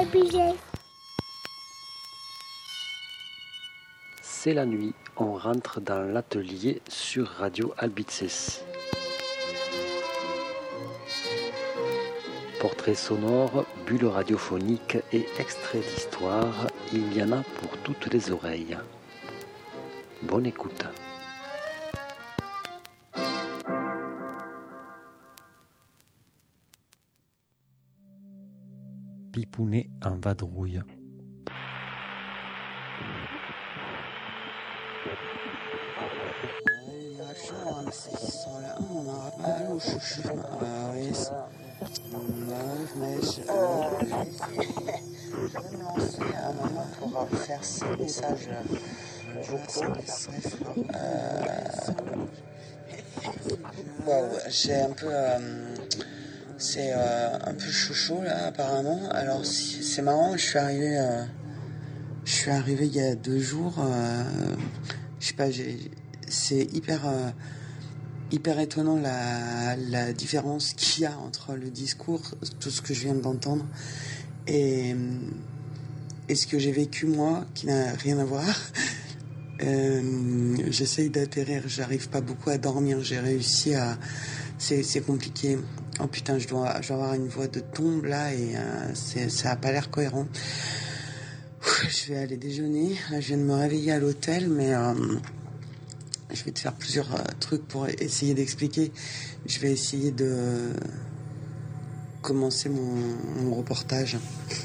obligé. C'est la nuit, on rentre dans l'atelier sur Radio Albices. Portraits sonores, bulles radiophoniques et extraits d'histoire, il y en a pour toutes les oreilles. Bonne écoute. Pipounet en vadrouille. Je vais me lancer à un moment pour faire ces messages vocaux. J'ai un peu... c'est un peu chouchou là apparemment. Alors c'est marrant, je suis arrivé il y a 2 jours. Je sais pas, c'est hyper étonnant la différence qu'il y a entre le discours, tout ce que je viens d'entendre, et ce que j'ai vécu moi, qui n'a rien à voir. J'essaye d'atterrir, j'arrive pas beaucoup à dormir, j'ai réussi à... C'est compliqué. Oh putain, je dois avoir une voix de tombe là, et ça a pas l'air cohérent. Je vais aller déjeuner, là je viens de me réveiller à l'hôtel, mais... je vais te faire plusieurs trucs pour essayer d'expliquer. Je vais essayer de commencer mon reportage.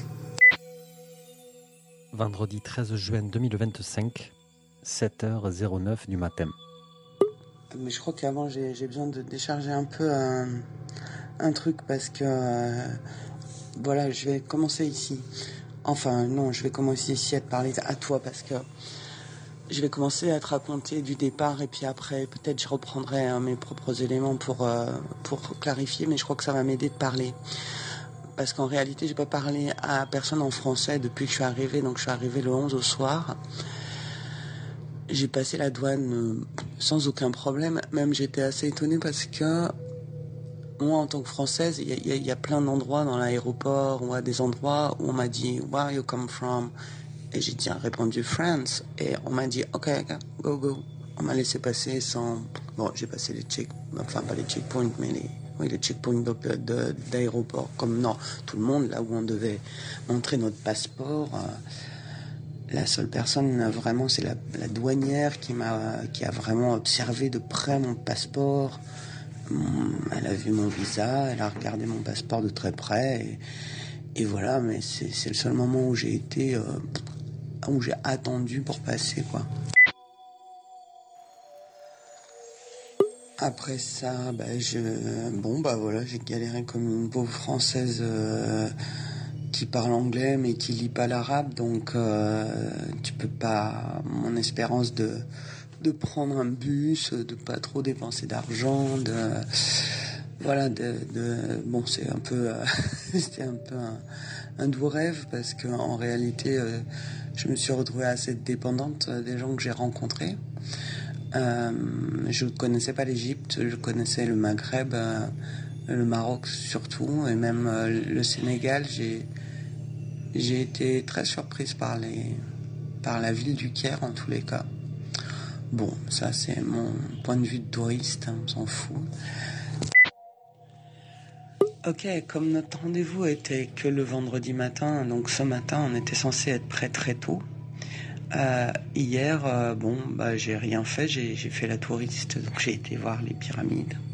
Vendredi 13 juin 2025, 7h09 du matin. Mais je crois qu'avant, j'ai besoin de décharger un peu un truc parce que... voilà, je vais commencer ici. Enfin, non, je vais commencer ici à te parler à toi parce que... je vais commencer à te raconter du départ et puis après, peut-être je reprendrai mes propres éléments pour clarifier, mais je crois que ça va m'aider de parler. Parce qu'en réalité, j'ai pas parlé à personne en français depuis que je suis arrivé. Donc je suis arrivé le 11 au soir. J'ai passé la douane sans aucun problème. Même j'étais assez étonnée parce que moi, en tant que Française, il y a plein d'endroits dans l'aéroport ou à des endroits où on m'a dit « Where you come from ?» Et j'ai répondu France, et on m'a dit ok, go. On m'a laissé passer sans... Bon, j'ai passé les pas les checkpoints, mais les checkpoints d'aéroport, comme non, tout le monde, là où on devait montrer notre passeport. La seule personne, vraiment, c'est la douanière qui a vraiment observé de près mon passeport. Elle a vu mon visa, elle a regardé mon passeport de très près, et voilà, mais c'est le seul moment où j'ai été... où j'ai attendu pour passer, quoi. Après ça, j'ai galéré comme une pauvre Française qui parle anglais mais qui lit pas l'arabe, donc tu peux pas... Mon espérance de prendre un bus, de pas trop dépenser d'argent, bon, c'est un peu c'était un peu un doux rêve parce que en réalité je me suis retrouvée assez dépendante des gens que j'ai rencontrés. Je ne connaissais pas l'Égypte, je connaissais le Maghreb, le Maroc surtout, et même le Sénégal. J'ai été très surprise par la ville du Caire en tous les cas. Bon, ça c'est mon point de vue de touriste, on s'en fout. Ok, comme notre rendez-vous était que le vendredi matin, donc ce matin on était censé être prêt très tôt. Hier, j'ai rien fait, j'ai fait la touriste, donc j'ai été voir les pyramides.